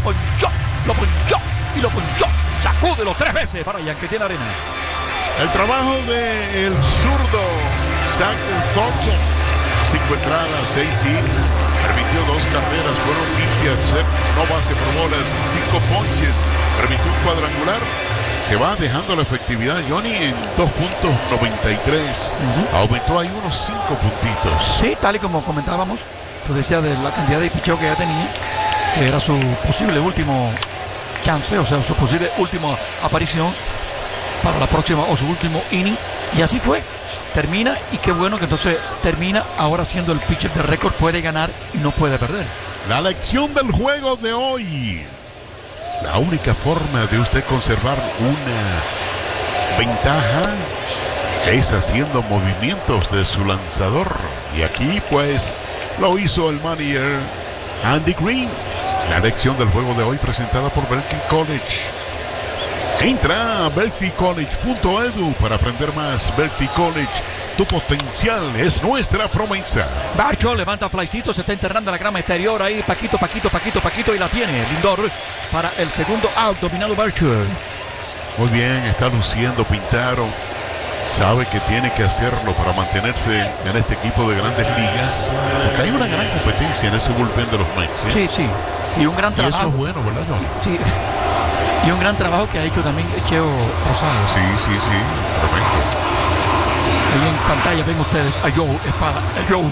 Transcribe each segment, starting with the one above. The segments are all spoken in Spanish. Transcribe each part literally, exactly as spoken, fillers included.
ponchó, lo ponchó y lo ponchó. Sacúdelo tres veces para Ian, que tiene arena. El trabajo del zurdo Zach Thompson. Cinco entradas, seis hits, permitió dos carreras, fueron limpias, no base por bolas, cinco ponches, permitió un cuadrangular. Se va dejando la efectividad, Johnny, en dos punto noventa y tres. Uh-huh. Aumentó ahí unos cinco puntitos. Sí, tal y como comentábamos, tú decías de la cantidad de picheo que ya tenía, que era su posible último chance, o sea, su posible última aparición para la próxima, o su último inning. Y así fue. Termina, y qué bueno que entonces termina ahora siendo el pitcher de récord, puede ganar y no puede perder. La lección del juego de hoy. La única forma de usted conservar una ventaja es haciendo movimientos de su lanzador. Y aquí pues lo hizo el manager Andy Green. La lección del juego de hoy presentada por Berkeley College. Entra a berkeley college punto edu para aprender más. Berkeley College, tu potencial es nuestra promesa. Barcho levanta flycito, se está enterrando la grama exterior ahí. Paquito, Paquito, Paquito, Paquito, y la tiene Lindor para el segundo out, dominado Barcho. Muy bien, está luciendo Pintaro. Sabe que tiene que hacerlo para mantenerse en este equipo de grandes ligas. Porque hay una gran competencia en ese bullpen de los Mets, ¿eh? Sí, sí. Y un gran trabajo. Y eso es bueno, ¿verdad, John? Sí. Y un gran trabajo que ha hecho también Cheo Rosado. Sí, sí, sí. Perfecto. Ahí en pantalla ven ustedes a Joe Espada. A Joe.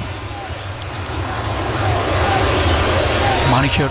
Manager.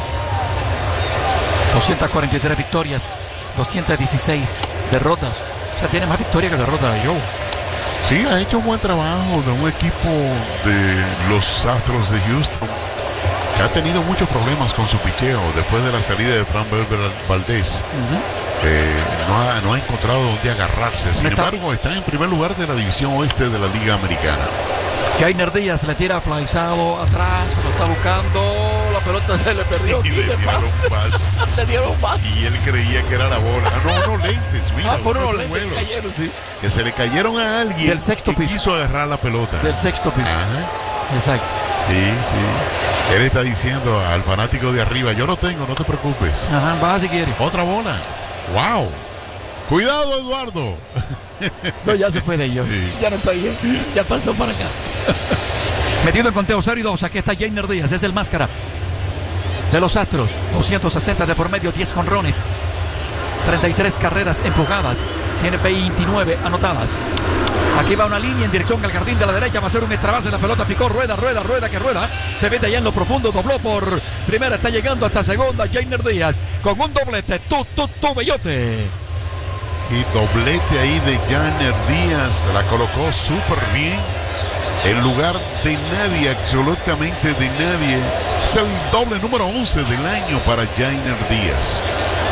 doscientas cuarenta y tres victorias. doscientas dieciséis derrotas. O sea, tiene más victorias que derrotas de Joe. Sí, ha hecho un buen trabajo de un equipo de los Astros de Houston, que ha tenido muchos problemas con su picheo después de la salida de Fran Valdez. Uh-huh. eh, no, ha, no ha encontrado dónde agarrarse. Sin está... embargo, está en primer lugar de la división oeste de la Liga Americana. Jainer Díaz le tira flizado atrás, lo está buscando, la pelota se le perdió. Y le dieron más. Le dieron más. Y él creía que era la bola. No, no, lentes, mira. Ah, fueron los lentes que cayeron, sí. Que se le cayeron a alguien del sexto que piso. quiso agarrar la pelota. Del sexto piso. Ajá. Exacto. Sí, sí. Él está diciendo al fanático de arriba, yo lo tengo, no te preocupes. Ajá, baja si quieres. Otra bola. Wow. Cuidado, Eduardo. No, ya se fue de ellos. Sí. Ya no está ahí. Ya pasó para acá. Metido en conteo cero y dos. Aquí está Jainer Díaz. Es el máscara de los Astros. doscientos sesenta de por medio. diez jonrones. treinta y tres carreras empujadas. Tiene veintinueve anotadas. Aquí va una línea en dirección al jardín de la derecha. Va a ser un extra base. La pelota picó. Rueda, rueda, rueda, que rueda. Se mete allá en lo profundo. Dobló por primera. Está llegando hasta segunda. Jainer Díaz con un doblete. Tu, tu, tu, bellote. Y doblete ahí de Jainer Díaz. La colocó súper bien. En lugar de nadie, absolutamente de nadie. Es el doble número once del año para Jainer Díaz.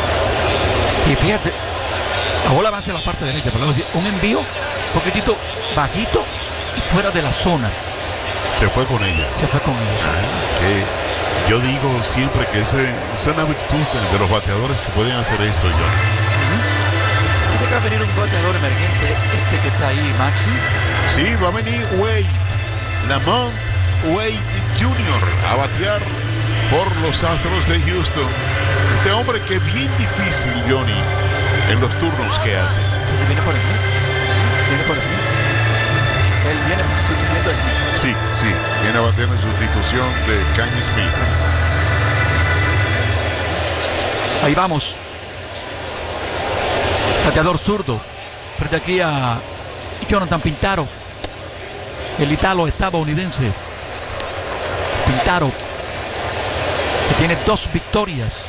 Y fíjate, la bola avanza a la parte derecha. Podemos decir, un envío un poquitito bajito y fuera de la zona. Se fue con ella. Se fue con ella. Ah, que yo digo siempre que ese, es una virtud de los bateadores que pueden hacer esto, John. Dice que va a venir un bateador emergente, este que está ahí, Maxi. Sí, va a venir Wade, Lamont Wade junior a batear por los Astros de Houston. Este hombre que es bien difícil, Johnny, en los turnos que hace. Viene por encima. Viene por encima. Él viene sustituyendo a Smith. Sí, sí, viene a bater en sustitución de Kanye Smith. Ahí vamos. Bateador zurdo. Frente aquí a Jonathan Pintaro, el italo estadounidense. Pintaro, que tiene dos victorias.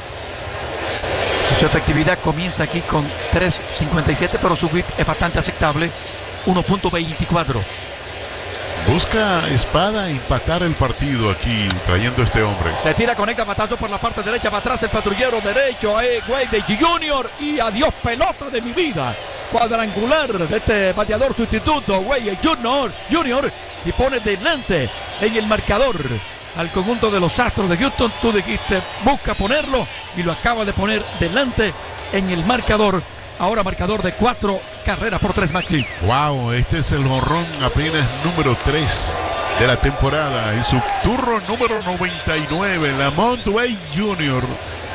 Su efectividad comienza aquí con tres cincuenta y siete, pero su whip es bastante aceptable, uno punto veinticuatro. Busca Espada empatar el partido aquí, trayendo a este hombre. Le tira con el matazo por la parte derecha, va atrás el patrullero derecho, eh, Wade junior, y adiós pelota de mi vida. Cuadrangular de este bateador sustituto, Wade junior, junior, y pone delante en el marcador al conjunto de los Astros de Houston. Tú dijiste, busca ponerlo, y lo acaba de poner delante en el marcador. Ahora marcador de cuatro carreras por tres, Maxi. Wow, este es el jonrón apenas número tres de la temporada. En su turno número noventa y nueve, Lamont Wade junior